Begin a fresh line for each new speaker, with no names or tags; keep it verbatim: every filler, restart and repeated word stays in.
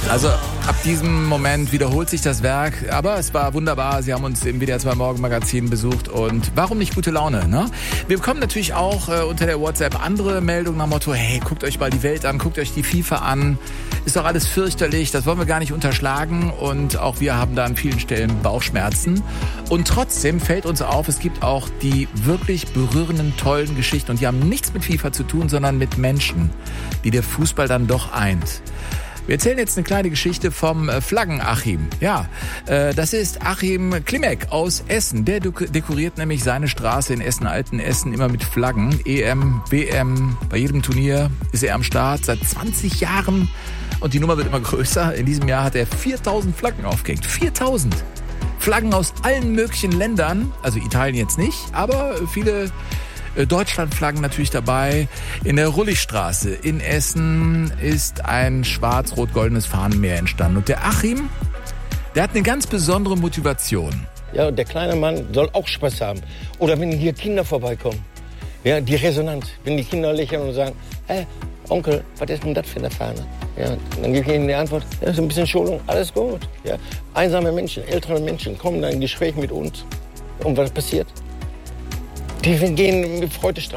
Also ab diesem Moment wiederholt sich das Werk, aber es war wunderbar. Sie haben uns im W D R zwei Morgen Magazin besucht und warum nicht gute Laune, ne? Wir bekommen natürlich auch äh, unter der WhatsApp andere Meldungen nach dem Motto, hey, guckt euch mal die Welt an, guckt euch die FIFA an. Ist doch alles fürchterlich, das wollen wir gar nicht unterschlagen und auch wir haben da an vielen Stellen Bauchschmerzen. Und trotzdem fällt uns auf, es gibt auch die wirklich berührenden, tollen Geschichten und die haben nichts mit FIFA zu tun, sondern mit Menschen, die der Fußball dann doch eint. Wir erzählen jetzt eine kleine Geschichte vom Flaggen-Achim. Ja, äh, das ist Achim Klimek aus Essen. Der dekoriert nämlich seine Straße in Essen, Altenessen, immer mit Flaggen. E M, W M, bei jedem Turnier ist er am Start, seit zwanzig Jahren. Und die Nummer wird immer größer. In diesem Jahr hat er viertausend Flaggen aufgehängt. viertausend! Flaggen aus allen möglichen Ländern. Also Italien jetzt nicht, aber viele Deutschlandflaggen natürlich dabei. In der Rulligstraße in Essen ist ein schwarz-rot-goldenes Fahnenmeer entstanden. Und der Achim, der hat eine ganz besondere Motivation.
Ja, und der kleine Mann soll auch Spaß haben. Oder wenn hier Kinder vorbeikommen. Ja, die Resonanz. Wenn die Kinder lächeln und sagen, hey, Onkel, was ist denn das für eine Fahne? Ja, dann gebe ich ihnen die Antwort, ja, so ein bisschen Schulung, alles gut. Ja, einsame Menschen, ältere Menschen kommen dann in Gespräch mit uns. Und was passiert? Die gehen mit Freude strahlen.